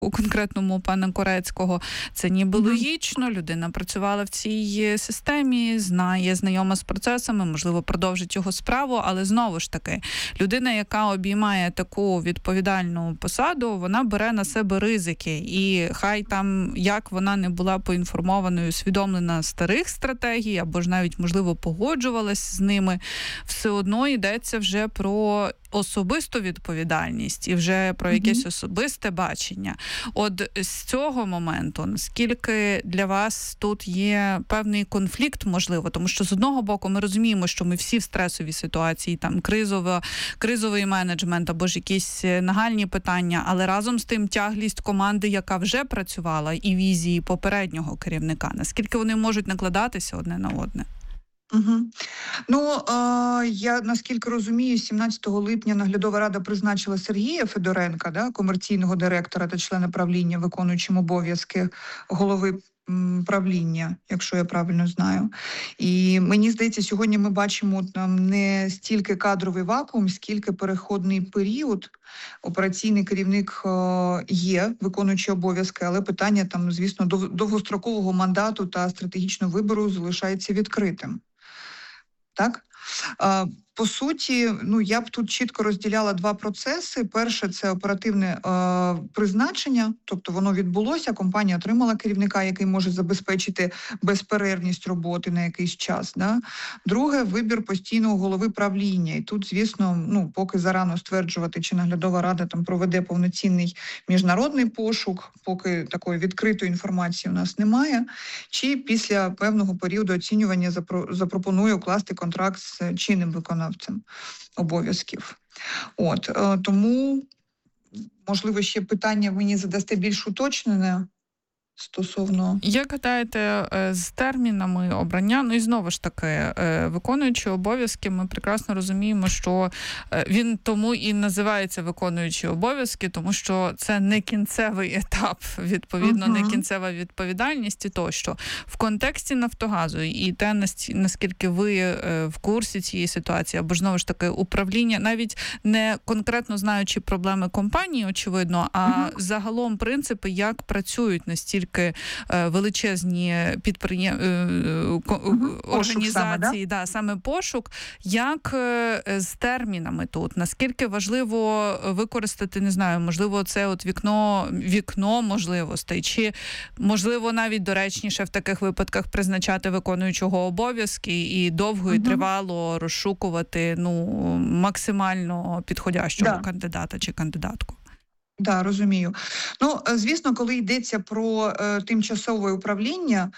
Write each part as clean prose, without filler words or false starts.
у конкретному пана Корецького. Це ніби логічно, людина працювала в цій системі, знайома з процесами, можливо, продовжить його справу, але знову ж таки, людина, яка обіймає таку відповідальну посаду, вона бере на себе ризики. І хай там, як вона не була поінформованою, усвідомлена старих стратегій, або ж навіть, можливо, погоджувалась з ними, все одно йдеться вже про особисту відповідальність і вже про якесь особисте бачення. От з цього моменту, наскільки для вас тут є певний конфлікт, можливо, тому що з одного боку ми розуміємо, що ми всі в стресовій ситуації, там кризовий менеджмент або ж якісь нагальні питання, але разом з тим тяглість команди, яка вже працювала, і візії попереднього керівника, наскільки вони можуть накладатися одне на одне? Я, наскільки розумію, 17 липня наглядова рада призначила Сергія Федоренка, комерційного директора та члена правління, виконуючим обов'язки голови правління, якщо я правильно знаю. І мені здається, сьогодні ми бачимо там не стільки кадровий вакуум, скільки переходний період. Операційний керівник є, виконуючий обов'язки, але питання там, звісно, довгострокового мандату та стратегічного вибору залишається відкритим. Так? По суті, я б тут чітко розділяла два процеси. Перше – це оперативне призначення, тобто воно відбулося, компанія отримала керівника, який може забезпечити безперервність роботи на якийсь час. Да? Друге – вибір постійного голови правління. І тут, звісно, поки зарано стверджувати, чи наглядова рада там проведе повноцінний міжнародний пошук, поки такої відкритої інформації у нас немає, чи після певного періоду оцінювання запропонує укласти контракт з чинним виконавцем обов'язків. Тому, можливо, ще питання мені задасте більш уточнене стосовно... Як гадаєте, з термінами обрання, і знову ж таки, виконуючи обов'язки, ми прекрасно розуміємо, що він тому і називається виконуючі обов'язки, тому що це не кінцевий етап, відповідно, не кінцева відповідальність і тощо. В контексті Нафтогазу і те, наскільки ви в курсі цієї ситуації, або ж, знову ж таки, управління, навіть не конкретно знаючи проблеми компанії, очевидно, а загалом принципи, як працюють настільки величезні організації, саме пошук, як з термінами тут, наскільки важливо використати, не знаю, можливо, це от вікно можливостей, чи, можливо, навіть доречніше в таких випадках призначати виконуючого обов'язки і довго і тривало розшукувати, максимально підходящого кандидата чи кандидатку. Так, розумію. Звісно, коли йдеться про тимчасове управління,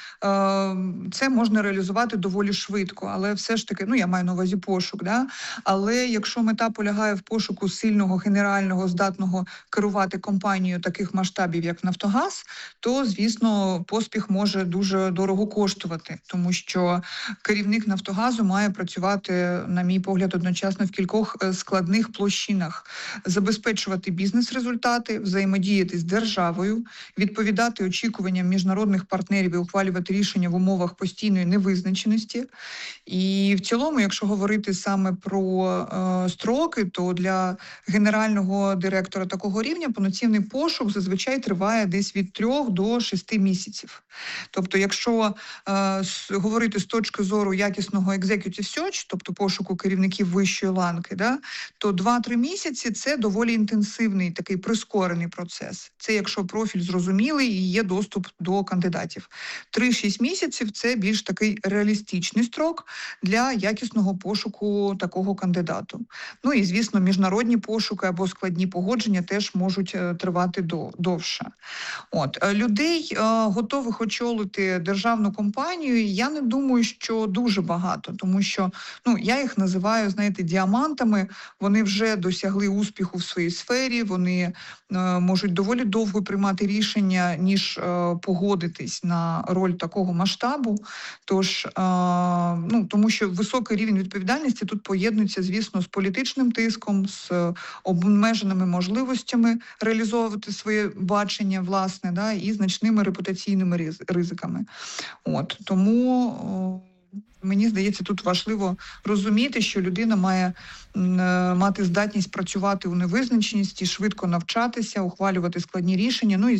це можна реалізувати доволі швидко, але все ж таки, я маю на увазі пошук, але якщо мета полягає в пошуку сильного, генерального, здатного керувати компанією таких масштабів, як Нафтогаз, то, звісно, поспіх може дуже дорого коштувати, тому що керівник Нафтогазу має працювати, на мій погляд, одночасно в кількох складних площинах, забезпечувати бізнес-результати, взаємодіяти з державою, відповідати очікуванням міжнародних партнерів і ухвалювати рішення в умовах постійної невизначеності. І в цілому, якщо говорити саме про строки, то для генерального директора такого рівня повноцінний пошук зазвичай триває десь від 3 до 6 місяців. Тобто, якщо говорити з точки зору якісного executive search, тобто пошуку керівників вищої ланки, то 2-3 місяці – це доволі інтенсивний такий прискорений процес. Це якщо профіль зрозумілий і є доступ до кандидатів. 3-6 місяців – це більш такий реалістичний строк для якісного пошуку такого кандидату. І, звісно, міжнародні пошуки або складні погодження теж можуть тривати довше. Людей, готових очолити державну компанію, я не думаю, що дуже багато, тому що, я їх називаю, діамантами, вони вже досягли успіху в своїй сфері, вони можуть доволі довго приймати рішення, ніж погодитись на роль такого масштабу. Тож, тому що високий рівень відповідальності тут поєднується, звісно, з політичним тиском, з обмеженими можливостями реалізовувати своє бачення, власне, і значними репутаційними ризиками. Тому мені здається, тут важливо розуміти, що людина має мати здатність працювати у невизначеності, швидко навчатися, ухвалювати складні рішення, і